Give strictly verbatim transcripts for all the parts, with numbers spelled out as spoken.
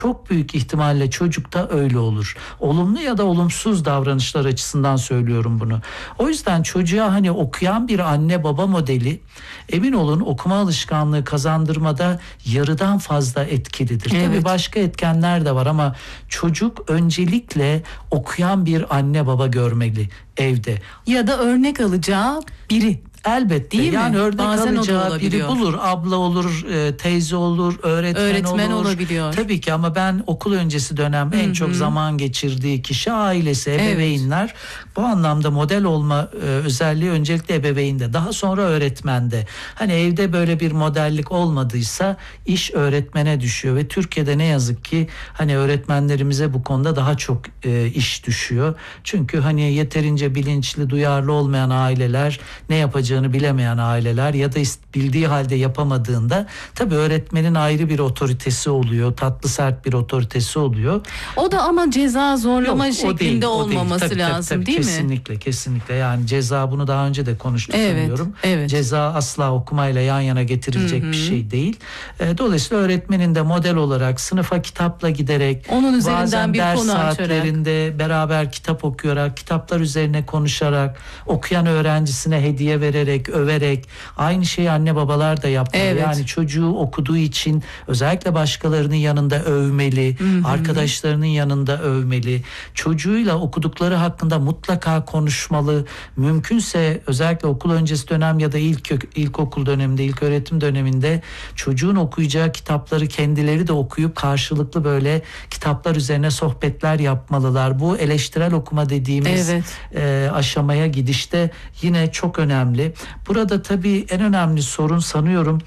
çok büyük ihtimalle çocukta öyle olur. Olumlu ya da olumsuz davranışlar açısından söylüyorum bunu. O yüzden çocuğa hani okuyan bir anne baba modeli, emin olun okuma alışkanlığı kazandırmada yarıdan fazla etkilidir. Evet. Tabii başka etkenler de var ama çocuk öncelikle okuyan bir anne baba görmeli evde. Ya da örnek alacağı biri. Elbette. Değil mi? Yani örnek Bazen o da alacağı biri olabiliyor. bulur. Abla olur, e, teyze olur, öğretmen, Öğretmen olur. olabiliyor. Tabii ki ama ben okul öncesi dönem en Hı-hı. çok zaman geçirdiği kişi ailesi, ebeveynler. Evet. Bu anlamda model olma e, özelliği öncelikle ebeveynde, daha sonra öğretmende. Hani evde böyle bir modellik olmadıysa iş öğretmene düşüyor ve Türkiye'de ne yazık ki hani öğretmenlerimize bu konuda daha çok e, iş düşüyor. Çünkü hani yeterince bilinçli, duyarlı olmayan aileler, ne yapacağını bilemeyen aileler ya da bildiği halde yapamadığında tabii öğretmenin ayrı bir otoritesi oluyor. Tatlı sert bir otoritesi oluyor. O da ama ceza zorlama Yok, şeklinde değil, olmaması tabii, lazım tabii, tabii, değil kesinlikle, mi? Kesinlikle kesinlikle yani ceza, bunu daha önce de konuştuk evet, sanıyorum. Evet. Ceza asla okumayla yan yana getirilecek Hı-hı. bir şey değil. Dolayısıyla öğretmenin de model olarak sınıfa kitapla giderek, onun üzerinden bazen bir ders konu saatlerinde açarak, beraber kitap okuyarak, kitaplar üzerine konuşarak, okuyan öğrencisine hediye vererek, överek, aynı şeyi anne babalar da yapmalı. Evet. Yani çocuğu okuduğu için özellikle başkalarının yanında övmeli, Hı-hı. arkadaşlarının yanında övmeli, çocuğuyla okudukları hakkında mutlaka konuşmalı. Mümkünse özellikle okul öncesi dönem ya da ilk ilkokul döneminde, ilk öğretim döneminde çocuğun okuyacağı kitapları kendileri de okuyup karşılıklı böyle kitaplar üzerine sohbetler yapmalılar. Bu eleştirel okuma dediğimiz evet. e, aşamaya gidişte yine çok önemli. Burada tabii en önemli sorun sanıyorum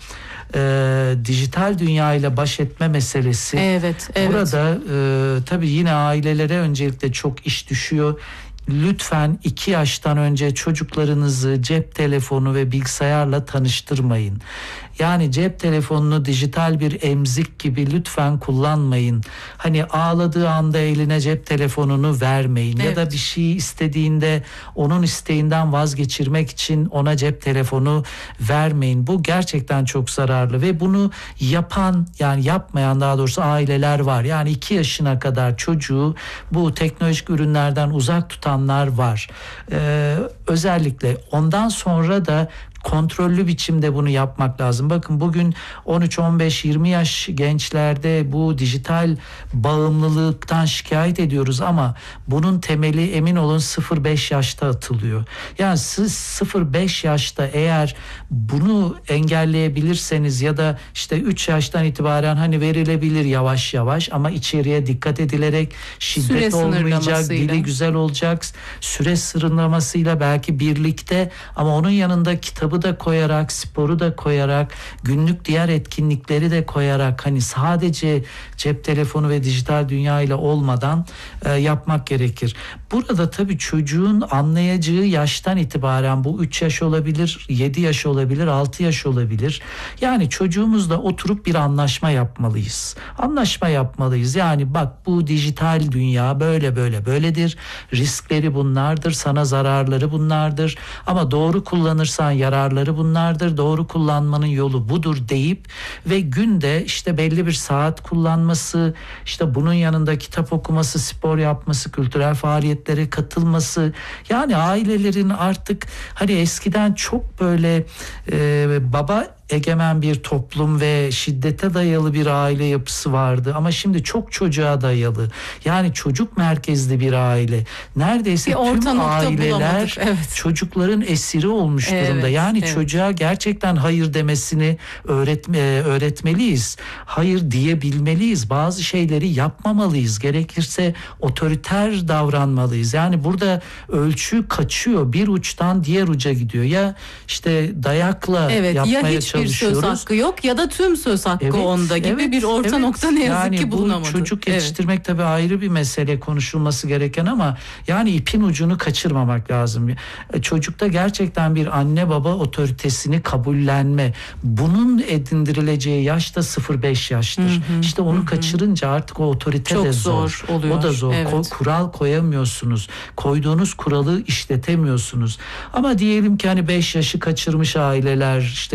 e, dijital dünya ile baş etme meselesi. Evet, evet. Burada e, tabii yine ailelere öncelikle çok iş düşüyor. Lütfen iki yaştan önce çocuklarınızı cep telefonu ve bilgisayarla tanıştırmayın. Yani cep telefonunu dijital bir emzik gibi lütfen kullanmayın. Hani ağladığı anda eline cep telefonunu vermeyin. Evet. Ya da bir şey istediğinde onun isteğinden vazgeçirmek için ona cep telefonu vermeyin. Bu gerçekten çok zararlı ve bunu yapan, yani yapmayan daha doğrusu aileler var. Yani iki yaşına kadar çocuğu bu teknolojik ürünlerden uzak tutanlar var. Ee, özellikle ondan sonra da kontrollü biçimde bunu yapmak lazım. Bakın bugün on üç on beş yirmi yaş gençlerde bu dijital bağımlılıktan şikayet ediyoruz ama bunun temeli emin olun sıfır beş yaşta atılıyor. Yani siz sıfır beş yaşta eğer bunu engelleyebilirseniz ya da işte üç yaştan itibaren hani verilebilir yavaş yavaş ama içeriye dikkat edilerek, şiddet süre olmayacak, dili güzel olacak, süre sınırlamasıyla belki birlikte ama onun yanında kitabı da koyarak, sporu da koyarak, günlük diğer etkinlikleri de koyarak, hani sadece cep telefonu ve dijital dünya ile olmadan e, yapmak gerekir. Burada tabii çocuğun anlayacağı yaştan itibaren bu üç yaş olabilir, yedi yaş olabilir, altı yaş olabilir. Yani çocuğumuzla oturup bir anlaşma yapmalıyız. Anlaşma yapmalıyız. Yani bak bu dijital dünya böyle böyle böyledir. Riskleri bunlardır, sana zararları bunlardır. Ama doğru kullanırsan yararları bunlardır. Doğru kullanmanın yolu budur deyip ve günde işte belli bir saat kullanması, işte bunun yanında kitap okuması, spor yapması, kültürel faaliyetlere katılması. Yani ailelerin artık hani eskiden çok böyle e, baba egemen bir toplum ve şiddete dayalı bir aile yapısı vardı ama şimdi çok çocuğa dayalı. Yani çocuk merkezli bir aile. Neredeyse bir tüm aileler evet. çocukların esiri olmuş evet, durumda. Yani evet. çocuğa gerçekten hayır demesini öğretme, öğretmeliyiz. Hayır diyebilmeliyiz. Bazı şeyleri yapmamalıyız. Gerekirse otoriter davranmalıyız. Yani burada ölçü kaçıyor. Bir uçtan diğer uca gidiyor. Ya işte dayakla evet, yapmaya ya hiçbir çalışıyoruz. söz hakkı yok ya da tüm söz hakkı evet, onda gibi evet, bir orta evet. nokta ne yazık yani ki bulunamadı. Bu çocuk yetiştirmek evet. tabii ayrı bir mesele, konuşulması gereken ama yani ipin ucunu kaçırmamak lazım. Çocukta gerçekten bir anne baba otoritesini kabullenme. Bunun edindirileceği yaş da sıfır beş yaştır. Hı hı, İşte onu hı. kaçırınca artık o otorite çok de zor. zor oluyor. O da zor. Evet. Ko- kural koyamıyorsunuz. Koyduğunuz kuralı işletemiyorsunuz. Ama diyelim ki hani beş yaşı kaçırmış aileler, işte şu an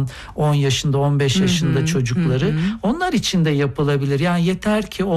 olan on yaşında on beş yaşında Hı hı, çocukları hı hı. onlar için de yapılabilir. Yani yeter ki